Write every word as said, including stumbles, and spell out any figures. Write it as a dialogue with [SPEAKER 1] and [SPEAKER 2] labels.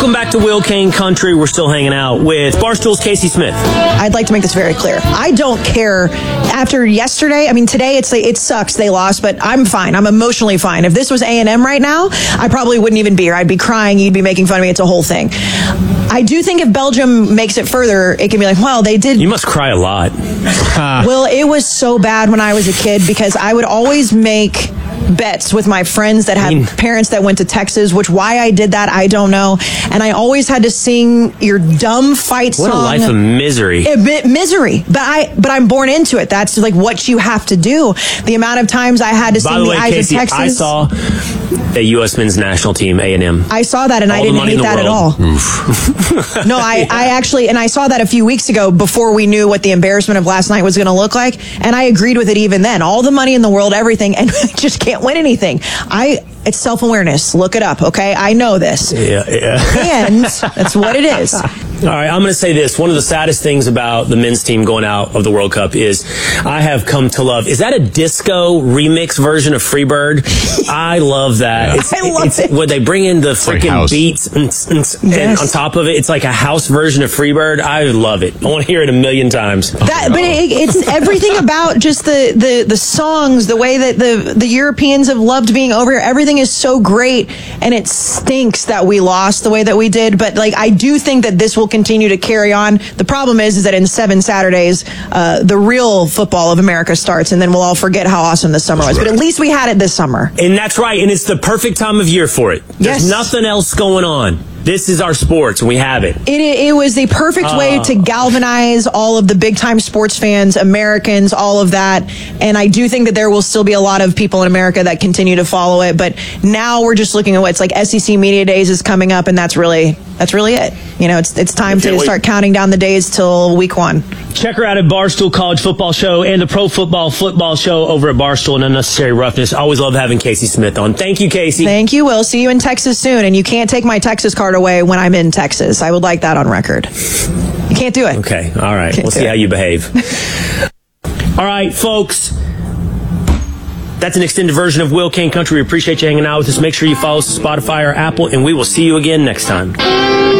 [SPEAKER 1] Welcome back to Will Kane Country. We're still hanging out with Barstool's Casey Smith.
[SPEAKER 2] I'd like to make this very clear. I don't care after yesterday. I mean, today it's like, it sucks they lost, but I'm fine. I'm emotionally fine. If this was A and M right now, I probably wouldn't even be here. I'd be crying. You'd be making fun of me. It's a whole thing. I do think if Belgium makes it further, it can be like, well, they did.
[SPEAKER 1] You must cry a lot.
[SPEAKER 2] Well, it was so bad when I was a kid because I would always make bets with my friends that had I mean, parents that went to Texas, which why I did that, I don't know. And I always had to sing your dumb fight
[SPEAKER 1] what
[SPEAKER 2] song.
[SPEAKER 1] What a life of misery.
[SPEAKER 2] A bit misery. But, I, but I'm born into it. That's like what you have to do. The amount of times I had to
[SPEAKER 1] By
[SPEAKER 2] sing
[SPEAKER 1] the,
[SPEAKER 2] the
[SPEAKER 1] way,
[SPEAKER 2] Eyes
[SPEAKER 1] Casey,
[SPEAKER 2] of Texas.
[SPEAKER 1] I saw the U S men's national team, A and M.
[SPEAKER 2] I saw that and
[SPEAKER 1] all
[SPEAKER 2] I didn't hate that
[SPEAKER 1] world.
[SPEAKER 2] at all. No, I, I actually, and I saw that a few weeks ago before we knew what the embarrassment of last night was going to look like. And I agreed with it even then. All the money in the world, everything, and I just can't win anything. I It's self-awareness. Look it up, okay? I know this.
[SPEAKER 1] Yeah, yeah.
[SPEAKER 2] And that's what it is.
[SPEAKER 1] All right, I'm going to say this. One of the saddest things about the men's team going out of the World Cup is I have come to love. Is that a disco remix version of Freebird? I love that.
[SPEAKER 2] Yeah.
[SPEAKER 1] It's,
[SPEAKER 2] I love
[SPEAKER 1] it's,
[SPEAKER 2] it.
[SPEAKER 1] Where they bring in the freaking beats and, and, yes. and on top of it, it's like a house version of Freebird. I love it. I want to hear it a million times.
[SPEAKER 2] That, but it, it's everything about just the, the, the songs, the way that the, the Europeans have loved being over here. Everything is so great, and it stinks that we lost the way that we did. But like, I do think that this will continue to carry on. The problem is, is that in seven Saturdays, uh, the real football of America starts, and then we'll all forget how awesome this summer was. Right. But at least we had it this summer.
[SPEAKER 1] And that's right, and it's the perfect time of year for it. There's
[SPEAKER 2] yes.
[SPEAKER 1] nothing else going on. This is our sports, and we have it.
[SPEAKER 2] It, it was the perfect uh, way to galvanize all of the big-time sports fans, Americans, all of that. And I do think that there will still be a lot of people in America that continue to follow it. But now we're just looking at what's like S E C Media Days is coming up, and that's really that's really it. You know, it's it's time to wait. start counting down the days till week one.
[SPEAKER 1] Check her out at Barstool College Football Show and the Pro Football Football Show over at Barstool and Unnecessary Roughness. Always love having Casey Smith on. Thank you, Casey.
[SPEAKER 2] Thank you, Will. See you in Texas soon. And you can't take my Texas card away when I'm in Texas. I would like that on record. You can't do it.
[SPEAKER 1] Okay. All right. Can't we'll see it. How you behave. All right, folks. That's an extended version of Will Kane Country. We appreciate you hanging out with us. Make sure you follow us on Spotify or Apple, and we will see you again next time.